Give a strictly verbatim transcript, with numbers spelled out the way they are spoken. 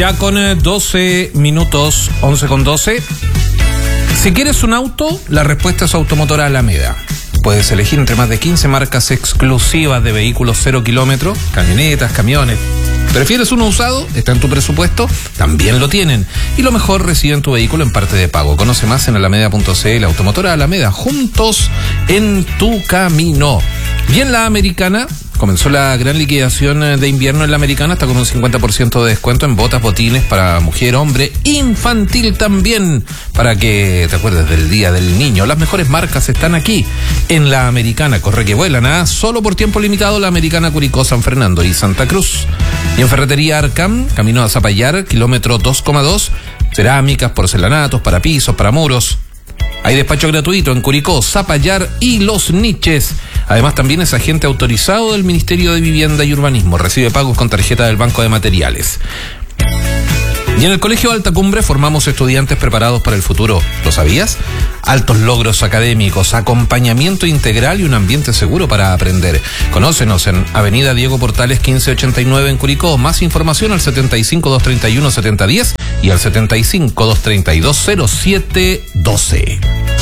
Ya con doce minutos, once con doce. Si quieres un auto, la respuesta es Automotora Alameda. Puedes elegir entre más de quince marcas exclusivas de vehículos cero kilómetros, camionetas, camiones. ¿Prefieres uno usado? ¿Está en tu presupuesto? También lo tienen. Y lo mejor, reciben tu vehículo en parte de pago. Conoce más en alameda punto c l. Automotora Alameda, juntos en tu camino. Y en la Americana comenzó la gran liquidación de invierno en la Americana, hasta con un cincuenta por ciento de descuento en botas, botines para mujer, hombre, infantil también, para que te acuerdes del Día del Niño. Las mejores marcas están aquí en la Americana. Corre que vuelan, ¿ah? Solo por tiempo limitado la Americana Curicó, San Fernando y Santa Cruz. Y en Ferretería Arcam, camino a Zapallar, kilómetro dos coma dos, cerámicas, porcelanatos, para pisos, para muros. Hay despacho gratuito en Curicó, Zapallar y Los Niches. Además, también es agente autorizado del Ministerio de Vivienda y Urbanismo. Recibe pagos con tarjeta del Banco de Materiales. Y en el Colegio Alta Cumbre formamos estudiantes preparados para el futuro. ¿Lo sabías? Altos logros académicos, acompañamiento integral y un ambiente seguro para aprender. Conócenos en Avenida Diego Portales quince ochenta y nueve en Curicó. Más información al setenta y cinco, doscientos treinta y uno, setenta diez y al setenta y cinco, doscientos treinta y dos, cero siete doce.